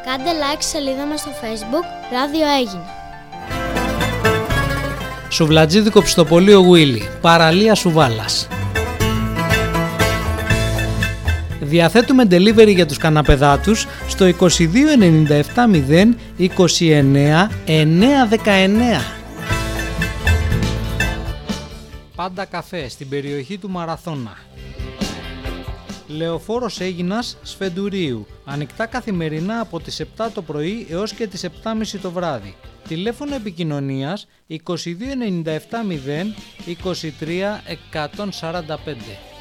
Κάντε like στη σελίδα μας στο Facebook Ράδιο Αίγινα. Σουβλατζίδικο Ψητοπολείο Γουίλι, παραλία Σουβάλας. Διαθέτουμε delivery για τους καναπεδάτους στο 22 97 0 29 919. Πάντα καφέ στην περιοχή του Μαραθώνα. Λεωφόρος Αίγινας Σφεντουρίου. Ανοιχτά καθημερινά από τις 7 το πρωί έως και τις 7.30 το βράδυ. Τηλέφωνο επικοινωνίας 22 97 0 23 145.